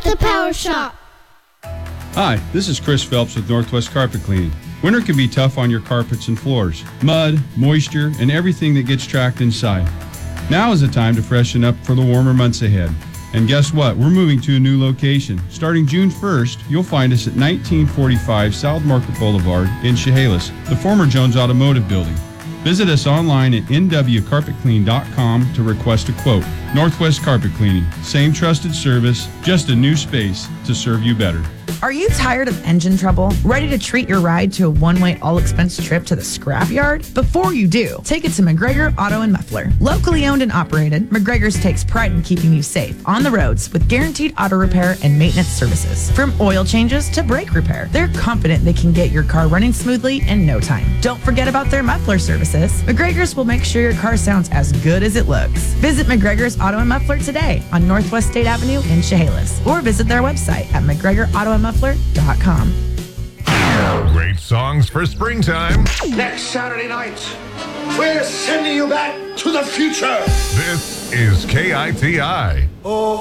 the Power Shop. Hi, this is Chris Phelps with Northwest Carpet Cleaning. Winter can be tough on your carpets and floors. Mud, moisture, and everything that gets trapped inside. Now is the time to freshen up for the warmer months ahead. And guess what? We're moving to a new location. Starting June 1st, you'll find us at 1945 South Market Boulevard in Chehalis, the former Jones Automotive Building. Visit us online at nwcarpetclean.com to request a quote. Northwest Carpet Cleaning. Same trusted service, just a new space to serve you better. Are you tired of engine trouble? Ready to treat your ride to a one-way all-expense trip to the scrapyard? Before you do, take it to McGregor Auto and Muffler. Locally owned and operated, McGregor's takes pride in keeping you safe on the roads with guaranteed auto repair and maintenance services. From oil changes to brake repair, they're confident they can get your car running smoothly in no time. Don't forget about their muffler services. McGregor's will make sure your car sounds as good as it looks. Visit McGregor's Auto and Muffler today on Northwest State Avenue in Chehalis, or visit their website at McGregorAutoandMuffler.com. Great songs for springtime. Next Saturday night, we're sending you back to the future. This is KITI.